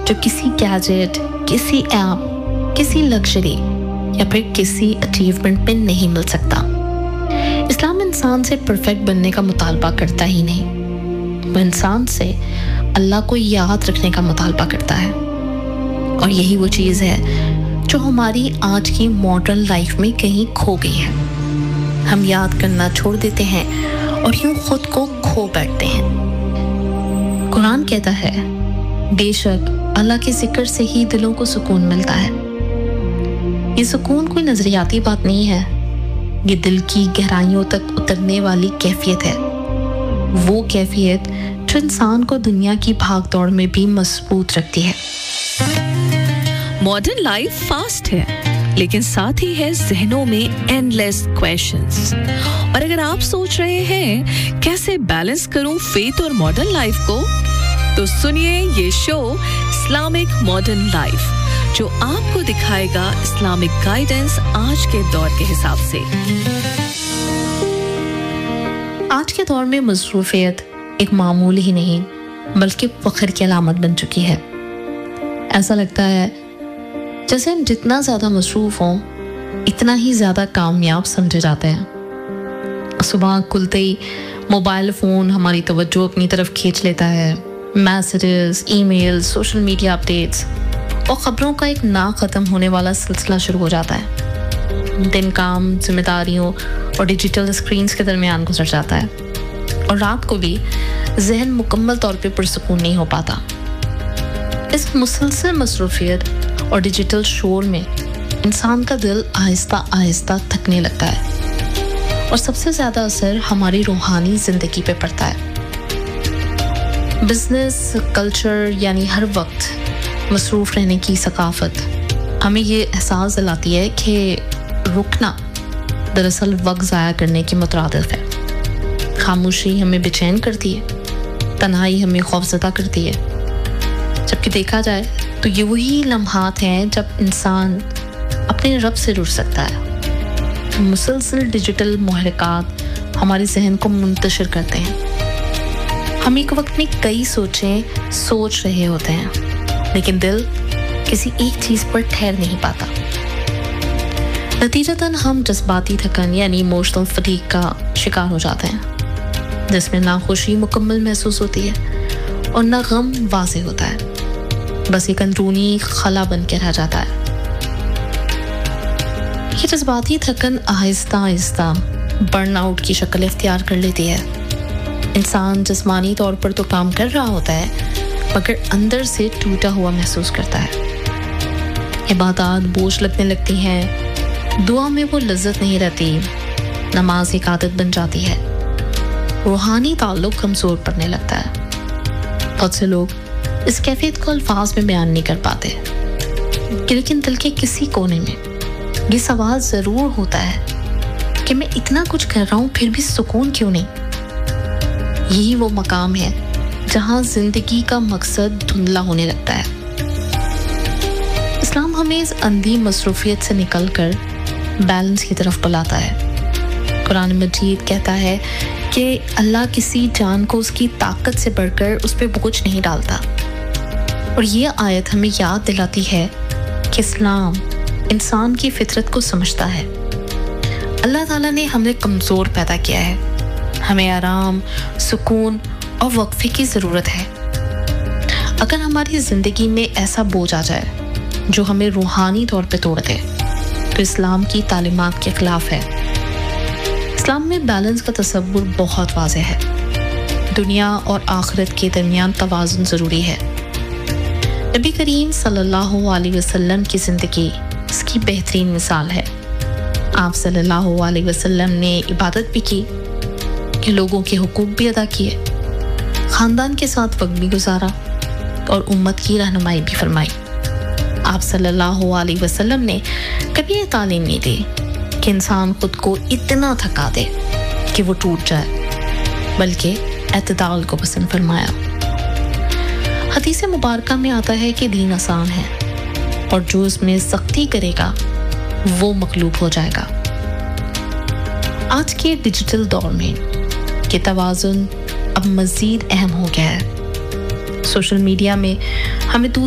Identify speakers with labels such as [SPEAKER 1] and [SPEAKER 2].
[SPEAKER 1] जो किसी गैजेट, किसी ऐप, किसी लग्जरी या फिर किसी अचीवमेंट में नहीं मिल सकता। इस्लाम इंसान से परफेक्ट बनने का मुतालबा करता ही नहीं, वो इंसान से अल्लाह को याद रखने का मुतालबा करता है। और यही वो चीज़ है जो हमारी आज की मॉडर्न लाइफ में कहीं खो गई है। हम याद करना छोड़ देते हैं और यूं खुद को खो बैठते हैं। कुरान कहता है, बेशक अल्लाह के जिक्र से ही दिलों को सुकून मिलता है। ये सुकून कोई नजरियाती बात नहीं है, ये दिल की गहराइयों तक उतरने वाली कैफियत है। वो कैफियत जो इंसान को दुनिया की भागदौड़ में भी मजबूत रखती है।
[SPEAKER 2] मॉडर्न लाइफ फास्ट है, लेकिन साथ ही है ज़हनों में एंडलेस क्वेश्चंस। और अगर आप सोच रहे हैं कैसे बैलेंस करूं फेथ और मॉडर्न लाइफ को, तो सुनिए ये शो इस्लामिक मॉडर्न लाइफ, जो आपको दिखाएगा इस्लामिक गाइडेंस आज के दौर के हिसाब से।
[SPEAKER 1] आज के दौर में मसरूफियत एक मामूल ही नहीं बल्कि फख्र की अलामत बन चुकी है। ऐसा लगता है जैसे हम जितना ज़्यादा मसरूफ़ हों इतना ही ज़्यादा कामयाब समझे जाते हैं। सुबह खुलते ही मोबाइल फ़ोन हमारी तवज्जो अपनी तरफ खींच लेता है। Messages, email, social media updates और ख़बरों का एक ना ख़त्म होने वाला सिलसिला शुरू हो जाता है। दिन काम, जिम्मेदारियों और डिजिटल स्क्रीन्स के दरमियान गुजर जाता है और रात को भी जहन मुकम्मल तौर पे पुरसुकून नहीं हो पाता। इस मुसलसल मसरूफियत और डिजिटल शोर में इंसान का दिल आहिस्ता आहिस्ता थकने लगता है और सबसे ज़्यादा असर हमारी रूहानी ज़िंदगी पे पड़ता है। बिजनेस कल्चर यानी हर वक्त मसरूफ़ रहने की सकाफत हमें ये एहसास दिलाती है कि रुकना दरअसल वक्त ज़ाया करने की मुतरादिफ है। खामोशी हमें बेचैन करती है, तन्हाई हमें खौफज़दा करती है, जबकि देखा जाए तो ये वही लम्हात हैं जब इंसान अपने रब से जुड़ सकता है। मुसलसल डिजिटल मुहर्रिकात हमारे जहन को मुंतशिर करते हैं। हम एक वक्त में कई सोचें सोच रहे होते हैं, लेकिन दिल किसी एक चीज़ पर ठहर नहीं पाता। नतीजतन हम जज्बाती थकन यानी इमोशनल फटीग का शिकार हो जाते हैं, जिसमें ना खुशी मुकम्मल महसूस होती है और ना गम वाज़ेह होता है। बस एक अंदरूनी खला बन के रह जाता है। ये जज्बाती थकन आहिस्ता आहिस्ता बर्नआउट की शक्ल इख्तियार कर लेती है। इंसान जिस्मानी तौर पर तो काम कर रहा होता है, मगर अंदर से टूटा हुआ महसूस करता है। इबादत बोझ लगने लगती हैं, दुआ में वो लज्जत नहीं रहती, नमाज एक आदत बन जाती है, रूहानी ताल्लुक कमज़ोर पड़ने लगता है। बहुत से लोग इस कैफियत को अल्फाज में बयान नहीं कर पाते, लेकिन दिल के किसी कोने में ये सवाल ज़रूर होता है कि मैं इतना कुछ कर रहा हूँ फिर भी सुकून क्यों नहीं। यही वो मकाम है जहाँ ज़िंदगी का मकसद धुंधला होने लगता है। इस्लाम हमें इस अंधी मसरूफियत से निकलकर बैलेंस की तरफ बुलाता है। कुरान मजीद कहता है कि अल्लाह किसी जान को उसकी ताकत से बढ़कर उस पर बोझ नहीं डालता। और ये आयत हमें याद दिलाती है कि इस्लाम इंसान की फितरत को समझता है। अल्लाह ताला ने हमें कमज़ोर पैदा किया है, हमें आराम, सुकून और वक्फे की ज़रूरत है। अगर हमारी ज़िंदगी में ऐसा बोझ आ जाए जो हमें रूहानी तौर पे तोड़ दे, तो इस्लाम की तालीमात के खिलाफ है। इस्लाम में बैलेंस का तसव्वुर बहुत वाज़ेह है। दुनिया और आखिरत के दरमियान तवाज़ुन ज़रूरी है। नबी करीम सल्लल्लाहु अलैहि वसल्लम की ज़िंदगी इसकी बेहतरीन मिसाल है। आप सल्लल्लाहु अलैहि वसल्लम ने इबादत भी की कि लोगों के हुकूक भी अदा किए, ख़ानदान के साथ वक्त भी गुजारा और उम्मत की रहनुमाई भी फरमाई। आप सल्लल्लाहु अलैहि वसल्लम ने कभी ये तालीम नहीं दी कि इंसान खुद को इतना थका दे कि वो टूट जाए, बल्कि एतदाल को पसंद फरमाया। हदीस मुबारका में आता है कि दीन आसान है और जो इसमें सख्ती करेगा वो मखलूब हो जाएगा। आज के डिजिटल दौर में ये तवाज़ुन अब मज़ीद अहम हो गया है। सोशल मीडिया में हमें